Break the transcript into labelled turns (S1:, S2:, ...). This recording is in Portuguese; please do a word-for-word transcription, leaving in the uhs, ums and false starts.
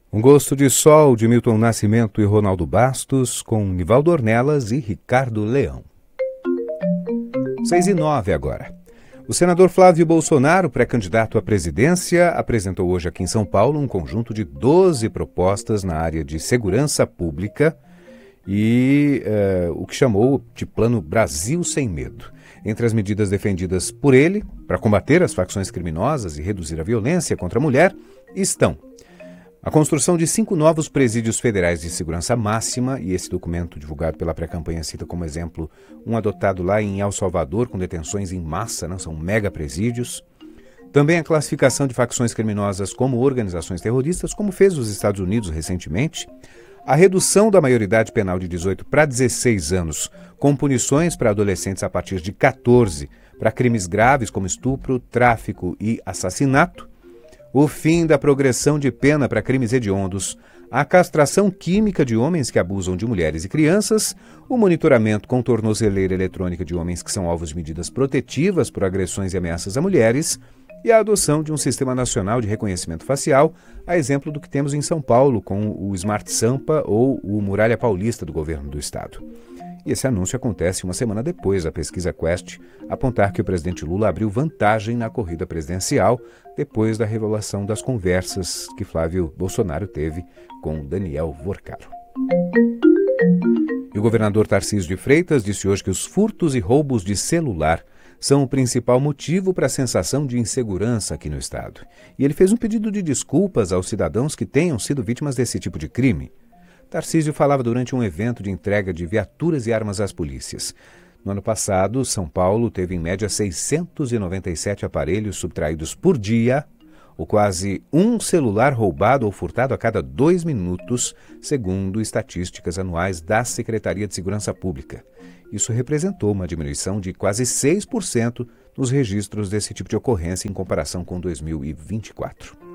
S1: Um Gosto de Sol, de Milton Nascimento e Ronaldo Bastos, com Nivaldo Ornelas e Ricardo Leão. seis e nove agora. O senador Flávio Bolsonaro, pré-candidato à presidência, apresentou hoje aqui em São Paulo um conjunto de doze propostas na área de segurança pública e eh, o que chamou de Plano Brasil Sem Medo. Entre as medidas defendidas por ele, para combater as facções criminosas e reduzir a violência contra a mulher, estão a construção de cinco novos presídios federais de segurança máxima, e esse documento divulgado pela pré-campanha cita como exemplo um adotado lá em El Salvador, com detenções em massa, né? São mega presídios. Também a classificação de facções criminosas como organizações terroristas, como fez os Estados Unidos recentemente. A redução da maioridade penal de dezoito para dezesseis anos, com punições para adolescentes a partir de catorze, para crimes graves como estupro, tráfico e assassinato. O fim da progressão de pena para crimes hediondos, a castração química de homens que abusam de mulheres e crianças, o monitoramento com tornozeleira eletrônica de homens que são alvos de medidas protetivas por agressões e ameaças a mulheres e a adoção de um sistema nacional de reconhecimento facial, a exemplo do que temos em São Paulo com o Smart Sampa ou o Muralha Paulista do governo do estado. E esse anúncio acontece uma semana depois da pesquisa Quest apontar que o presidente Lula abriu vantagem na corrida presidencial depois da revelação das conversas que Flávio Bolsonaro teve com Daniel Vorcaro. E o governador Tarcísio de Freitas disse hoje que os furtos e roubos de celular são o principal motivo para a sensação de insegurança aqui no estado. E ele fez um pedido de desculpas aos cidadãos que tenham sido vítimas desse tipo de crime. Tarcísio falava durante um evento de entrega de viaturas e armas às polícias. No ano passado, São Paulo teve em média seiscentos e noventa e sete aparelhos subtraídos por dia, ou quase um celular roubado ou furtado a cada dois minutos, segundo estatísticas anuais da Secretaria de Segurança Pública. Isso representou uma diminuição de quase seis por cento nos registros desse tipo de ocorrência em comparação com dois mil e vinte e quatro.